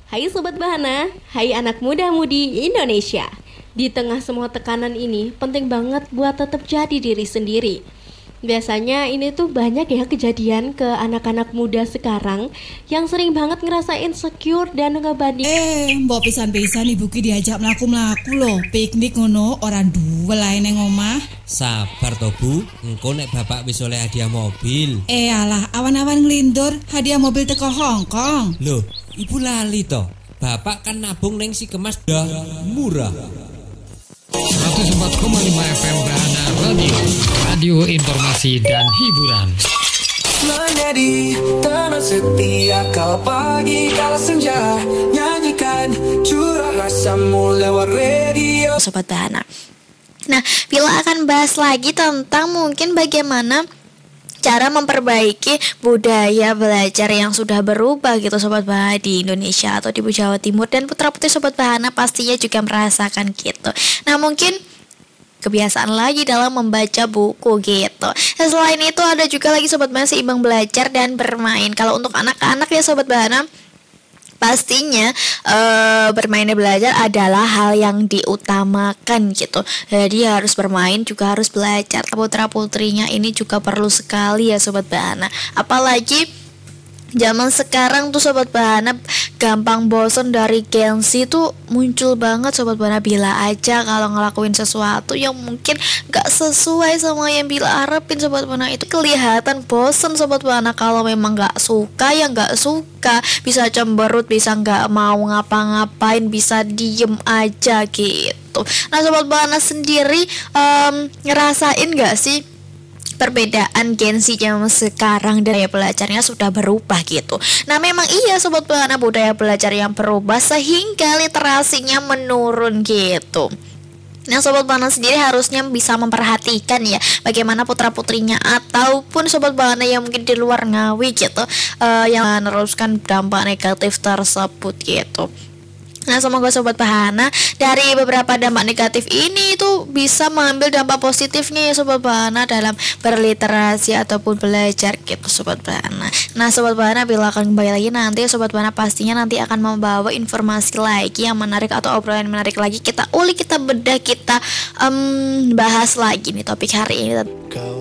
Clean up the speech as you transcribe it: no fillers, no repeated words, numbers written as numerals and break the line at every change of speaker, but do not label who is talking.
Hai Sobat Bahana, hai anak muda-mudi Indonesia. Di tengah semua tekanan ini, penting banget buat tetap jadi diri sendiri. Biasanya ini tuh banyak ya kejadian ke anak-anak muda sekarang yang sering banget ngerasa insecure dan ngebanding.
Mbok pisan-pisan ibu ki diajak mlaku-mlaku lho, piknik ngono, orang duwe lae ning omah.
Sabar to Bu, engko nek bapak wis oleh hadiah mobil.
Alah, awan-awan nglindur, hadiah mobil teko Hongkong.
Loh, ibu lali to. Bapak kan nabung neng si kemas dah murah.
104,5 FM Bahana Radio informasi dan hiburan.
Menjadi teman setia kala pagi kala senja, nyanyikan curah rasamu lewat radio.
Sobat Bahana. Nah, Bila akan bahas lagi tentang mungkin bagaimana cara memperbaiki budaya belajar yang sudah berubah gitu Sobat Bahana di Indonesia atau di Jawa Timur, dan putra-putri Sobat Bahana pastinya juga merasakan gitu. Nah, mungkin kebiasaan lagi dalam membaca buku gitu. Nah, selain itu ada juga lagi Sobat Bahana seimbang belajar dan bermain. Kalau untuk anak-anak ya Sobat Bahana, pastinya bermain dan belajar adalah hal yang diutamakan gitu. Jadi harus bermain juga harus belajar. Putra-putrinya ini juga perlu sekali ya Sobat Bahana. Apalagi zaman sekarang tuh Sobat Bahana gampang bosan dari gengsi tuh muncul banget Sobat Bahana. Bila aja kalau ngelakuin sesuatu yang mungkin gak sesuai sama yang Bila harapin Sobat Bahana, itu kelihatan bosan Sobat Bahana. Kalau memang gak suka ya gak suka, bisa cemberut, bisa gak mau ngapa-ngapain, bisa diem aja gitu. Nah Sobat Bahana sendiri ngerasain gak sih perbedaan Gen Z zaman sekarang dan budaya belajarnya sudah berubah gitu. Nah memang iya Sobat Bahana, budaya belajar yang berubah sehingga literasinya menurun gitu. Nah Sobat Bahana sendiri harusnya bisa memperhatikan ya bagaimana putra-putrinya ataupun Sobat Bahana yang mungkin di luar Ngawi gitu yang meneruskan dampak negatif tersebut gitu. Nah semoga Sobat Bahana dari beberapa dampak negatif ini itu bisa mengambil dampak positifnya ya Sobat Bahana dalam berliterasi ataupun belajar gitu Sobat Bahana. Nah Sobat Bahana bila akan kembali lagi nanti Sobat Bahana pastinya nanti akan membawa informasi lagi yang menarik atau obrolan menarik lagi. Kita ulik, kita bedah, kita bahas lagi nih topik hari ini.